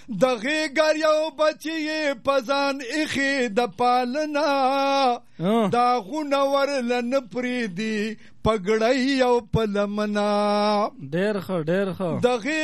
دغه ګر یو بچی پزان اخی د پالنا دا غونور لن پریدي پګړی او پلمنا ډېر ښه ډېر ښه دغه